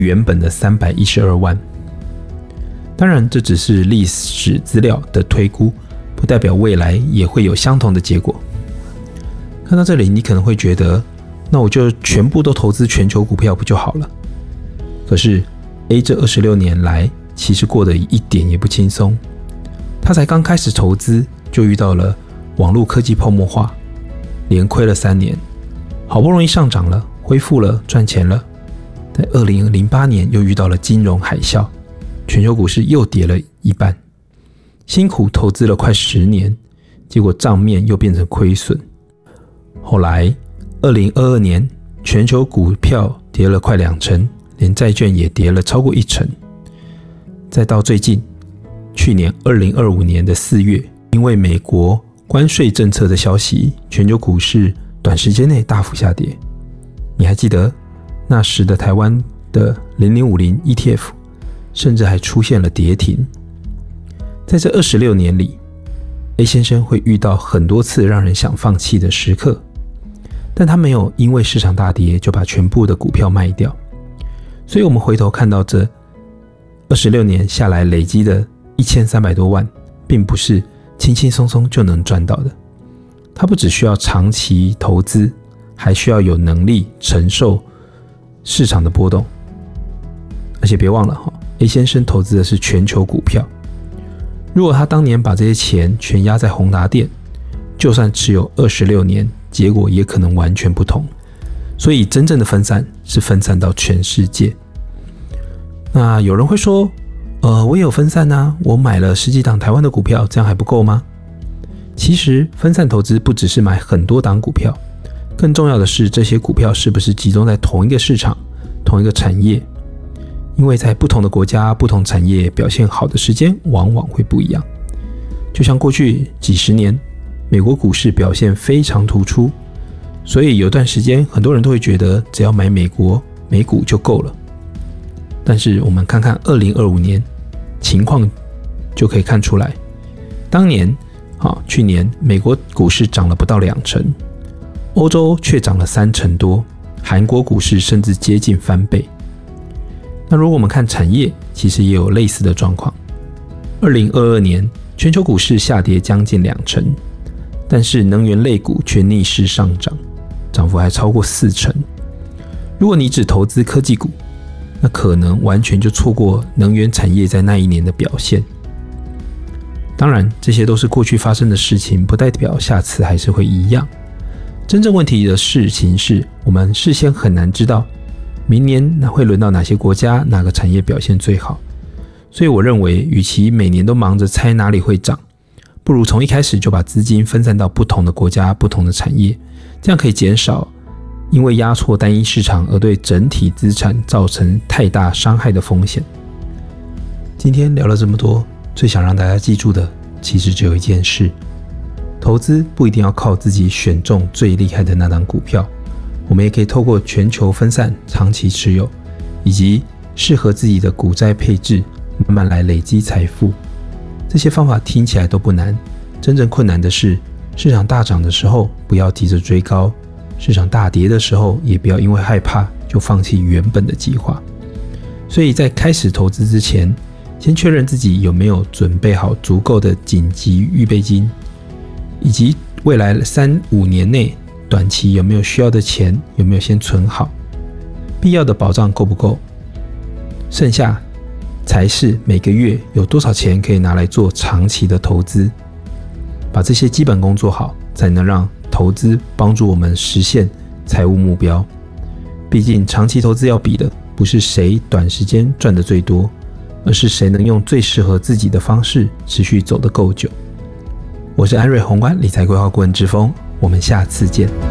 原本的312万。当然，这只是历史资料的推估，不代表未来也会有相同的结果。看到这里，你可能会觉得，那我就全部都投资全球股票不就好了？可是 A 这26年来其实过得一点也不轻松。他才刚开始投资，就遇到了网络科技泡沫化，连亏了3年，好不容易上涨了，恢复了，赚钱了。在2008年又遇到了金融海啸，全球股市又跌了一半，辛苦投资了快10年，结果账面又变成亏损。后来2022年全球股票跌了快2成，连债券也跌了超过1成。再到最近去年2025年的4月，因为美国关税政策的消息，全球股市短时间内大幅下跌。你还记得那时的台湾的0050 ETF 甚至还出现了跌停。在这26年里， A 先生会遇到很多次让人想放弃的时刻，但他没有因为市场大跌就把全部的股票卖掉。所以我们回头看到这26年下来累积的1300多万，并不是轻轻松松就能赚到的。他不只需要长期投资，还需要有能力承受市场的波动。而且别忘了 A 先生投资的是全球股票，如果他当年把这些钱全压在宏达电，就算持有26年，结果也可能完全不同。所以真正的分散是分散到全世界。那有人会说，我也有分散啊，我买了10几档台湾的股票，这样还不够吗？其实分散投资不只是买很多档股票，更重要的是这些股票是不是集中在同一个市场、同一个产业。因为在不同的国家、不同产业表现好的时间往往会不一样。就像过去几十年，美国股市表现非常突出，所以有段时间很多人都会觉得只要买美股就够了。但是我们看看2025年情况就可以看出来，当年去年美国股市涨了不到2成，欧洲却涨了3成多，韩国股市甚至接近翻倍。那如果我们看产业，其实也有类似的状况。2022年全球股市下跌将近2成，但是能源类股却逆势上涨，涨幅还超过4成。如果你只投资科技股，那可能完全就错过能源产业在那一年的表现。当然，这些都是过去发生的事情，不代表下次还是会一样。真正问题的事情是，我们事先很难知道明年会轮到哪些国家、哪个产业表现最好。所以我认为，与其每年都忙着猜哪里会涨，不如从一开始就把资金分散到不同的国家、不同的产业，这样可以减少因为压错单一市场而对整体资产造成太大伤害的风险。今天聊了这么多，最想让大家记住的其实只有一件事：投资不一定要靠自己选中最厉害的那档股票，我们也可以透过全球分散、长期持有，以及适合自己的股债配置，慢慢来累积财富。这些方法听起来都不难，真正困难的是，市场大涨的时候不要急着追高，市场大跌的时候也不要因为害怕就放弃原本的计划。所以在开始投资之前，先确认自己有没有准备好足够的紧急预备金，以及未来3-5年内短期有没有需要的钱，有没有先存好，必要的保障够不够，剩下才是每个月有多少钱可以拿来做长期的投资。把这些基本功做好，才能让投资帮助我们实现财务目标。毕竟长期投资要比的不是谁短时间赚得最多，而是谁能用最适合自己的方式持续走得够久。我是安瑞宏观理财规划顾问之峰，我们下次见。